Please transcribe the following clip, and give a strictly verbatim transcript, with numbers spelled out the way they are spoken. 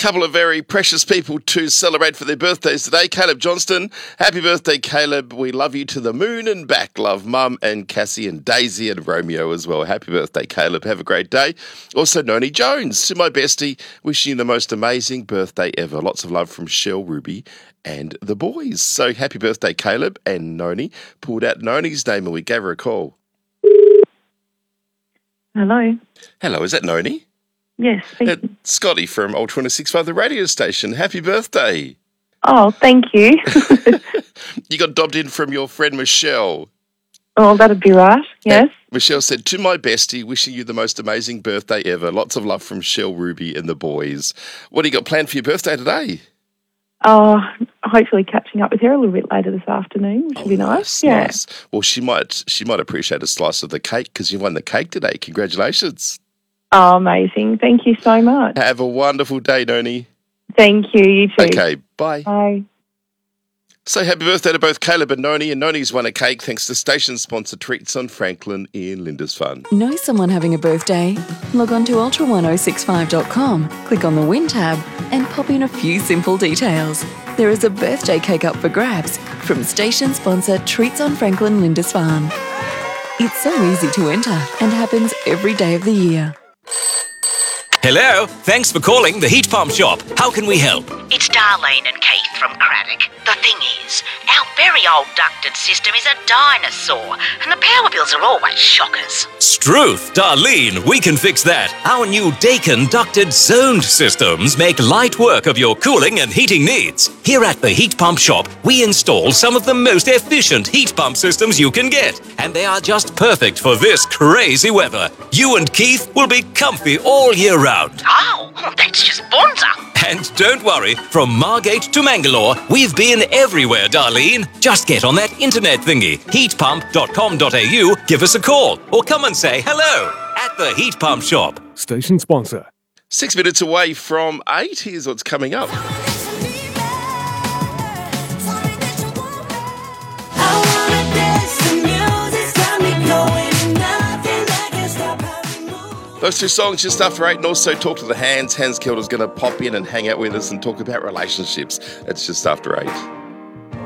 Couple of very precious people to celebrate for their birthdays today. Caleb Johnston, happy birthday, Caleb. We love you to the moon and back. Love Mum and Cassie and Daisy and Romeo as well. Happy birthday, Caleb. Have a great day. Also, Noni Jones, to my bestie, wishing you the most amazing birthday ever. Lots of love from Shell, Ruby and the boys. So happy birthday, Caleb. And Noni pulled out Noni's name and we gave her a call. Hello. Hello, is that Noni? Yes, Uh, Scotty from Ultra one oh six point five, the radio station. Happy birthday. Oh, thank you. You got dobbed in from your friend Michelle. Oh, that'd be right, yes. And Michelle said, to my bestie, wishing you the most amazing birthday ever. Lots of love from Shell, Ruby and the boys. What do you got planned for your birthday today? Oh, hopefully catching up with her a little bit later this afternoon, which would Oh, be nice. nice, Yeah. nice. Well, she might she might appreciate a slice of the cake because you won the cake today. Congratulations. Oh, amazing. Thank you so much. Have a wonderful day, Noni. Thank you, you too. Okay, bye. Bye. So happy birthday to both Caleb and Noni. And Noni's won a cake thanks to station sponsor Treats on Franklin in Lindisfarne. Know someone having a birthday? Log on to ultra one oh six five dot com, click on the Win tab and pop in a few simple details. There is a birthday cake up for grabs from station sponsor Treats on Franklin Lindisfarne. It's so easy to enter and happens every day of the year. Hello, thanks for calling the Heat Pump Shop. How can we help? It's Darlene and Keith from Craddock. The thing is, our very old ducted system is a dinosaur, and the power bills are always shockers. Struth, Darlene, we can fix that. Our new Dakin ducted zoned systems make light work of your cooling and heating needs. Here at the Heat Pump Shop, we install some of the most efficient heat pump systems you can get, and they are just perfect for this crazy weather. You and Keith will be comfy all year round. Oh, that's just bonza. And don't worry, from Margate to Mangalore, we've been everywhere, Darlene. Just get on that internet thingy, heat pump dot com dot a u, give us a call, or come and say hello at the Heat Pump Shop. Station sponsor. Six minutes away from eight. Here's what's coming up. Those two songs just after eight, and also Talk to the Hands. Hans Kilder's going to pop in and hang out with us and talk about relationships. It's just after eight.